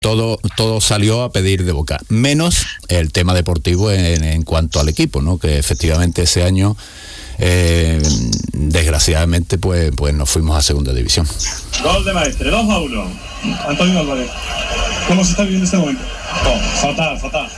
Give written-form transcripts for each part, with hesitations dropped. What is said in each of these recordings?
todo salió a pedir de boca, menos el tema deportivo en cuanto al equipo, ¿no? Que efectivamente ese año desgraciadamente pues nos fuimos a segunda división. Gol de Maestre, 2-1. Antonio Álvarez, ¿cómo se está viviendo este momento? Fatal.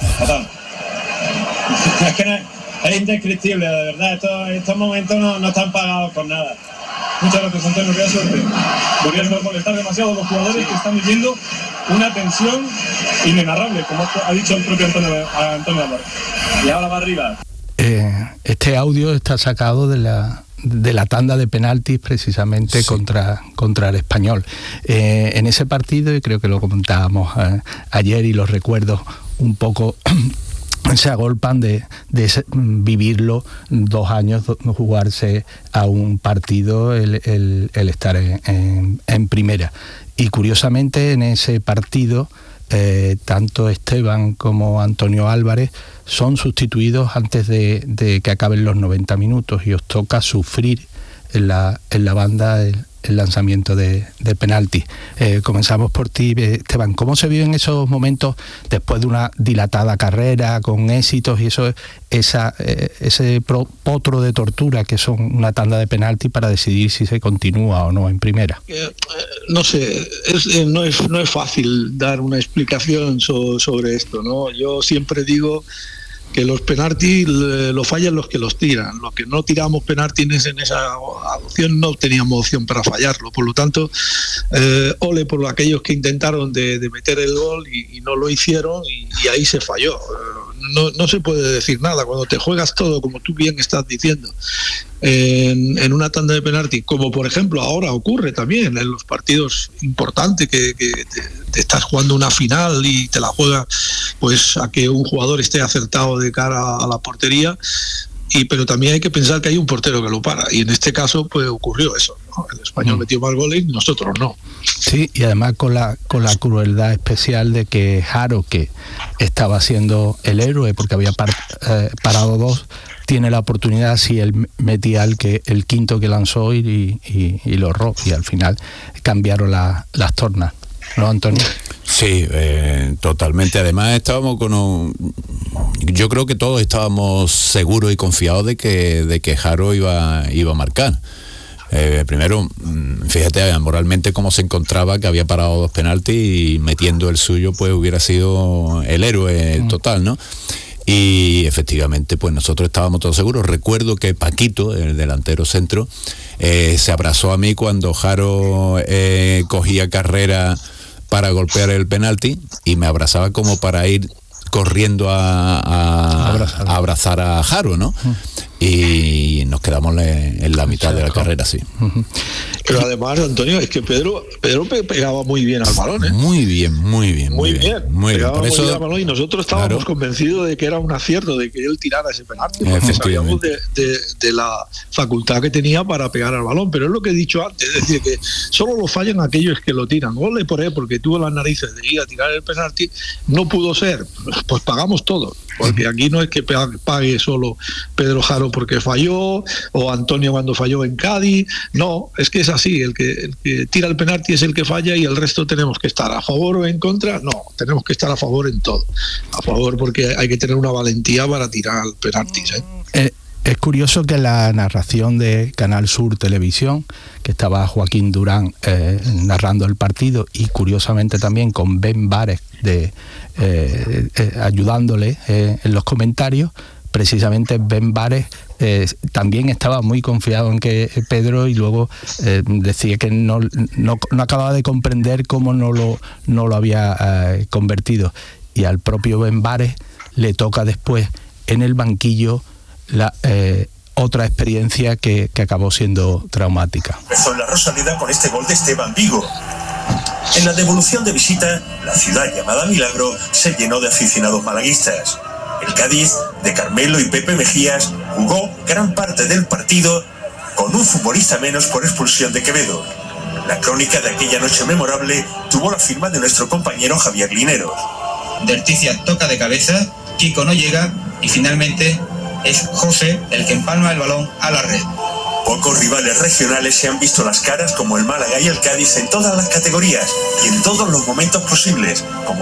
Es que es indescriptible, de verdad. Estos momentos no están pagados por nada. Muchas gracias, Antonio, queda suerte. Podrías no molestar demasiado a los jugadores que están viviendo una tensión inenarrable, como ha dicho el propio Antonio Álvarez. Y ahora va arriba. Este audio está sacado de la tanda de penaltis precisamente sí. contra el Español. En ese partido, y creo que lo comentábamos ayer y lo recuerdo un poco, se agolpan de vivirlo 2 años, jugarse a un partido, el estar en primera. Y curiosamente en ese partido tanto Esteban como Antonio Álvarez son sustituidos antes de que acaben los 90 minutos y os toca sufrir en la banda el lanzamiento de penalti. Comenzamos por ti, Esteban. ¿Cómo se viven esos momentos después de una dilatada carrera con éxitos y ese potro de tortura que son una tanda de penalti para decidir si se continúa o no en primera? No sé, no es fácil dar una explicación sobre esto, ¿no? Yo siempre digo que los penaltis lo fallan los que los tiran. Los que no tiramos penaltis en esa opción no teníamos opción para fallarlo. Por lo tanto, ole por aquellos que intentaron de meter el gol y no lo hicieron y ahí se falló. No se puede decir nada. Cuando te juegas todo, como tú bien estás diciendo, en una tanda de penalti, como por ejemplo ahora ocurre también en los partidos importantes que te estás jugando una final y te la juega pues a que un jugador esté acertado de cara a la portería, pero también hay que pensar que hay un portero que lo para, y en este caso pues ocurrió eso, ¿no? El Español metió más goles y nosotros no. Sí, y además con la crueldad especial de que Jaro, que estaba siendo el héroe porque había parado 2, tiene la oportunidad, si él metía el quinto que lanzó y lo erró, y al final cambiaron las tornas, ¿no, Antonio? Sí, totalmente. Además estábamos yo creo que todos estábamos seguros y confiados de que Jaro iba a marcar. Primero, fíjate moralmente cómo se encontraba, que había parado 2 penaltis y metiendo el suyo pues hubiera sido el héroe total, ¿no? Y efectivamente pues nosotros estábamos todos seguros. Recuerdo que Paquito, el delantero centro, se abrazó a mí cuando Jaro cogía carrera para golpear el penalti y me abrazaba como para ir corriendo a abrazar a Jaro, ¿no? Y nos quedamos en la mitad de la carrera, sí. Pero además, Antonio, es que Pedro pegaba muy bien al balón, ¿eh? Muy bien. Pegaba por eso, muy bien al balón y nosotros estábamos convencidos de que era un acierto de que él tirara ese penalti, porque sabíamos de la facultad que tenía para pegar al balón. Pero es lo que he dicho antes, es decir, que solo lo fallan aquellos que lo tiran. Gole por él, porque tuvo las narices de ir a tirar el penalti, no pudo ser. Pues pagamos todo, porque aquí no es que pague solo Pedro Jaro porque falló, o Antonio cuando falló en Cádiz. No, es que es así, el que tira el penalti es el que falla y el resto tenemos que estar a favor o en contra. No, tenemos que estar a favor en todo. A favor porque hay que tener una valentía para tirar penaltis, ¿eh? Es curioso que la narración de Canal Sur Televisión, que estaba Joaquín Durán narrando el partido, y curiosamente también con Ben Bares ayudándole en los comentarios, precisamente Ben Bares también estaba muy confiado en que Pedro, y luego decía que no acababa de comprender cómo no lo había convertido, y al propio Ben Bares le toca después en el banquillo otra experiencia que acabó siendo traumática. Empezó en la Rosaleda con este gol de Esteban Vigo. En la devolución de visita, la ciudad llamada Milagro se llenó de aficionados malaguistas. El Cádiz, de Carmelo y Pepe Mejías, jugó gran parte del partido con un futbolista menos por expulsión de Quevedo. La crónica de aquella noche memorable tuvo la firma de nuestro compañero Javier Lineros. Derticia toca de cabeza, Kiko no llega y finalmente es José el que empalma el balón a la red. Pocos rivales regionales se han visto las caras como el Málaga y el Cádiz en todas las categorías y en todos los momentos posibles, como